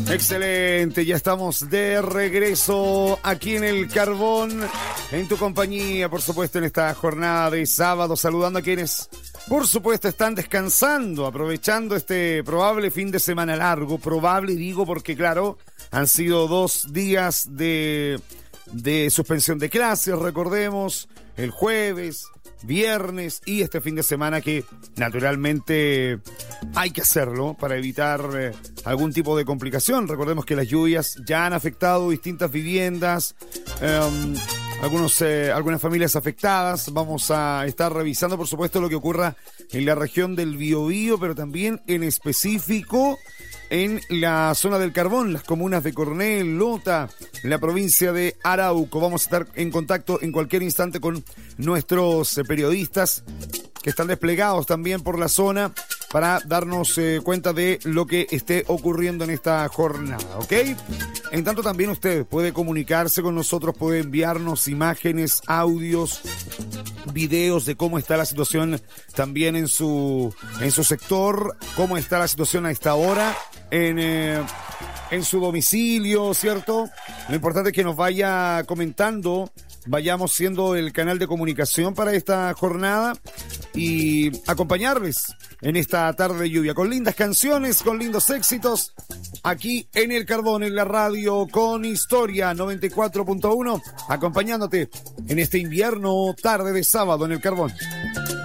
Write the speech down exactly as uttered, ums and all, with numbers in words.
Excelente, ya estamos de regreso aquí en el Carbón, en tu compañía, por supuesto, en esta jornada de sábado, saludando a quienes, por supuesto, están descansando, aprovechando este probable fin de semana largo, probable digo porque, claro, han sido dos días de, de suspensión de clases, recordemos, el jueves, viernes y este fin de semana que naturalmente hay que hacerlo para evitar eh, algún tipo de complicación. Recordemos que las lluvias ya han afectado distintas viviendas, eh, algunos, eh, algunas familias afectadas. Vamos a estar revisando, por supuesto, lo que ocurra en la región del Biobío, pero también en específico en la zona del Carbón, las comunas de Coronel, Lota, la provincia de Arauco. Vamos a estar en contacto en cualquier instante con nuestros eh, periodistas que están desplegados también por la zona para darnos eh, cuenta de lo que esté ocurriendo en esta jornada, ¿ok? En tanto, también usted puede comunicarse con nosotros, puede enviarnos imágenes, audios, videos de cómo está la situación también en su en su sector, cómo está la situación a esta hora en, eh, en su domicilio, ¿cierto? Lo importante es que nos vaya comentando, vayamos siendo el canal de comunicación para esta jornada y acompañarles en esta tarde de lluvia con lindas canciones, con lindos éxitos, aquí en el Carbón, en la radio con Historia noventa y cuatro punto uno, acompañándote en este invierno tarde de sábado en el Carbón.